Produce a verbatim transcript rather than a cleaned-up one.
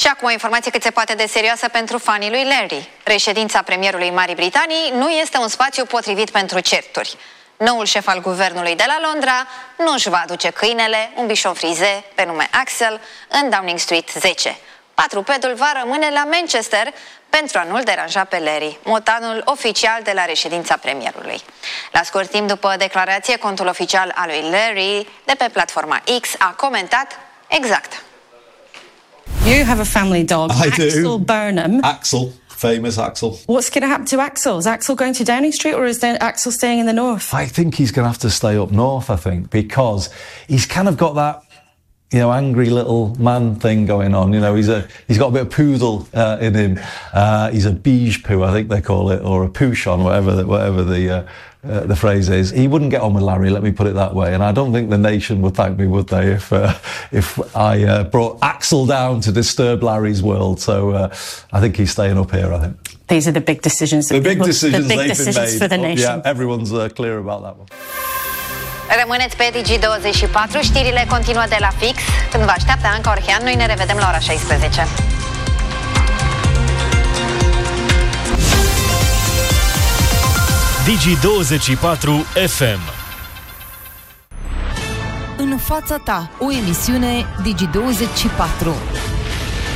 Și acum o informație cât se poate de serioasă pentru fanii lui Larry. Reședința premierului Marii Britanii nu este un spațiu potrivit pentru certuri. Noul șef al guvernului de la Londra nu își va aduce câinele, un bișon frize pe nume Axel, în Downing Street zece. Patrupedul va rămâne la Manchester pentru a nu-l deranja pe Larry, motanul oficial de la reședința premierului. La scurt timp după declarație, contul oficial al lui Larry de pe platforma X a comentat exact. You have a family dog, I Axel do. Burnham. Axel, famous Axel. What's going to happen to Axel? Is Axel going to Downing Street or is Axel staying in the north? I think he's going to have to stay up north, I think, because he's kind of got that, you know, angry little man thing going on. You know, he's a he's got a bit of poodle uh, in him. Uh, he's a beige poo, I think they call it, or a poochon, whatever the, whatever the uh, uh, the phrase is. He wouldn't get on with Larry, let me put it that way. And I don't think the nation would thank me, would they, if uh, if I uh, brought Axel down to disturb Larry's world. So uh, I think he's staying up here, I think. These are the big decisions. That The big people, decisions the big they've decisions been for made. the nation. Yeah, everyone's uh, clear about that one. Rămâneți pe Digi douăzeci și patru, știrile continuă de la fix. Când vă așteaptă Anca Orhean, noi ne revedem la ora șaisprezece. Digi douăzeci și patru F M. În fața ta, o emisiune Digi douăzeci și patru.